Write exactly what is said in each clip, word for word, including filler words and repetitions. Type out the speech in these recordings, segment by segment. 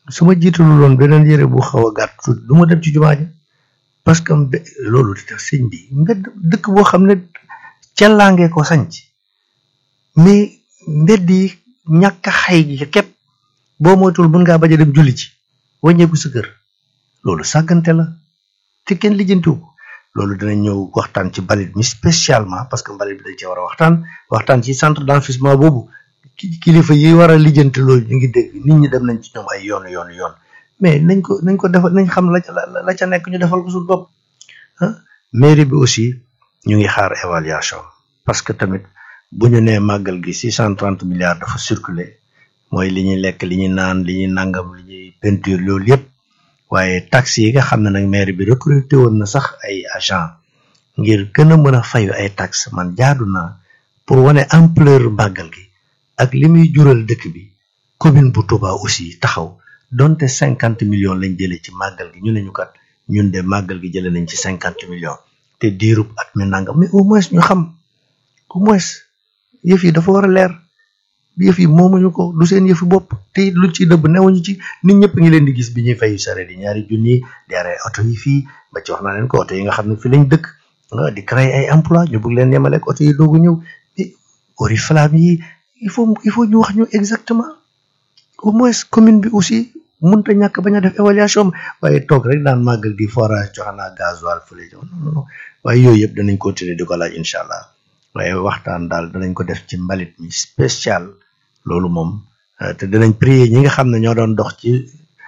su ma jiitalu loon beneen yére bu xaw a gàtt tuuti du ma dem ci jumaa ji parce que loolu di tax sëñ bi mbedd dëkk boo xam ne cellaangee ko sanc mais mbedd yi ñàkk xay gi képp boo moytul mën ngaa bañ a dem julli ci wàññeeku sa kër loolu sàggante la te kenn lijjantiwu ko loolu dinañ ñëw waxtaan ci mbalit mi spécialement parce que mbalit bi dañ ci war a waxtaan waxtaan ci centre d'enfouissement boobu kilifa yi war a lijjanti loolu ñu ngi dégg nit ñi dem nañ ci ñoom ay yoon yoon yoon mais nañ ko nañ ko defal nañ xam la la ca nekk ñu defal ko suñu bopp ah mairie bi aussi ñu ngi xaar évaluation parce que tamit bu ñu nee màggal gi six cent trente milliards dafa circuler mooy li ñuy lekk li ñuy naan li ñuy nangam li ñuy peinture loolu yëpp waaye taxes yi nga xam ne nag mairie bi recruté woon na sax ay agent ngir gën a mën a fayu ay taxes man jaadu naa pour wane ampleur màggal gi ak li muy jural dëkk bi commune bu Touba aussi taxaw donte cinquante millions lañ jëlee ci màggal gi ñu ne ñu kat ñun de màggal gi jëlee nañ ci cinquante millions te diirub at mi nangam mais au moins ñu xam au moins yëf yi dafa war a leer yëf yi moomuñu ko du seen yëfi bopp te it luñ ci dëbb newuñu ci nit ñëpp ngi leen di gis bi ñuy fayu sare di ñaari junni di arrêté oto yi fii ba ci wax naa leen ko oto yi nga xam ne fi lañ dëkk di créer ay emploi ñu bëgg leen yemale ak oto yi doogu ñëw oriflamme yi il faut il faut ñu wax ñu exactement au moins commune bi aussi mënta ñàkk bañ a def évaluation waaye toog rek daan màggal gi forage joxe naa gasoil fële non non non waaye yooyu yëpp danañ continuer di ko laaj incha allah waaye waxtaan daal danañ ko def ci mbalit mi spécial loolu moom te danañ prier ñi nga xam ne ñoo doon dox ci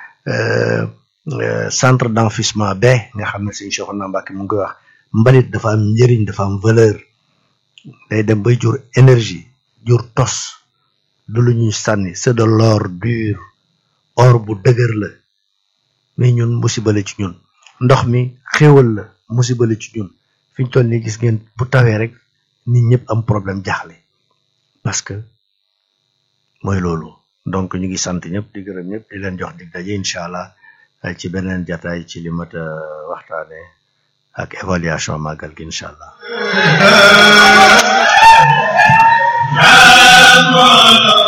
centre d'enfouissement ba nga xam ne sëñ Cheikhouna Mbacké mu ngi koy wax mbalit dafa am njëriñ dafa am valeur day dem bay jur énergie jur tos du lu ñuy sànni c'est de l'or dur or bu dëgër la mais ñun musibale ci ñun ndox mi xéewal la musibale ci ñun fi ñu toll nii gis ngeen bu tawee rek nit ñëpp am problème jaaxle parce que mooy loolu donc ñu ngi sant ñëpp di gërëm ñëpp di leen jox dig daje incha allah ci beneen jataay ci li mat a waxtaane ak évaluation màggal gi incha allah